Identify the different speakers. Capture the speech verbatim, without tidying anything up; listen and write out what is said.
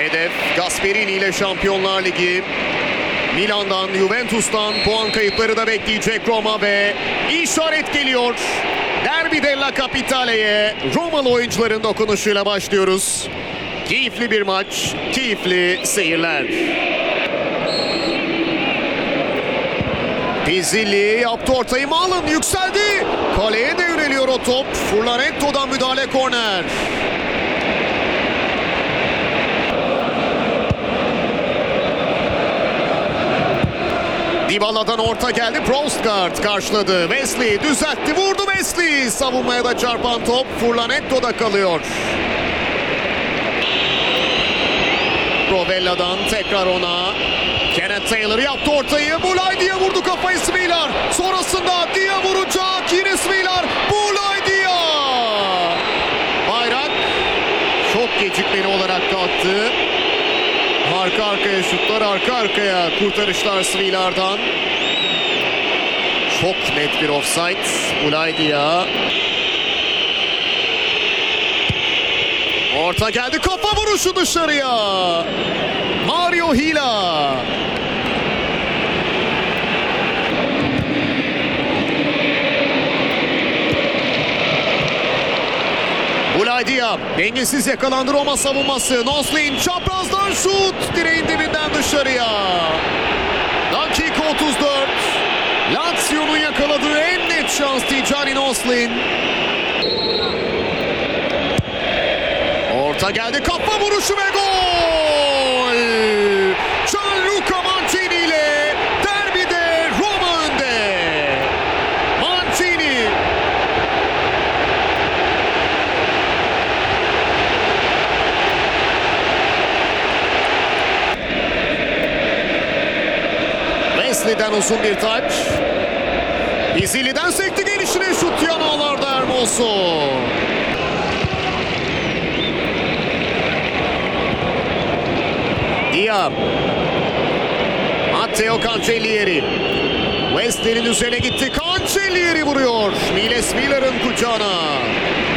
Speaker 1: Hedef Gasperini ile Şampiyonlar Ligi. Milan'dan, Juventus'tan puan kayıpları da bekleyecek Roma ve işaret geliyor. Derbi della Capitale'ye Romalı oyuncuların dokunuşuyla başlıyoruz. Keyifli bir maç, keyifli seyirler. Pizzilli yaptı ortayı, Malın yükseldi. Kaleye de yöneliyor o top. Furlanetto'dan müdahale, korner. Dybala'dan orta geldi. Prostgaard karşıladı. Wesley düzeltti, vurdu Wesley. Savunmaya da çarpan top Furlanetto'da kalıyor. Rovella'dan tekrar ona. Kenneth Taylor yaptı ortayı. Bulay diye vurdu kafayı Smilar. Sonrasında Dia vuracak. Yine Smilar. Bulay Dia. Bayrak çok gecikmeli olarak kalktı. Arka arkaya şutlar, arka arkaya kurtarışlar Smilar'dan. Çok net bir offside. Bulay Dia. Orta geldi, kafa vuruşu dışarıya. Mario Hila. Bulay Dia dengesiz yakalandı Roma savunması. Noslin çaprazdan şut, direğin dibinden dışarıya. Dakika otuz dört. Lazio'nun yakaladığı en net şans Tijani Noslin. Orta geldi, kafa vuruşu ve gol! Gianluca Mancini ile derbide Roma önde. Mancini. Wesley'den uzun bir taç. Pizzilli'den sekti gelişine şut, yan ağlarda Hermoso. Dia. Matteo Cancellieri. Wesley'nin üzerine gitti. Cancellieri vuruyor. Miles Miller'ın kucağına.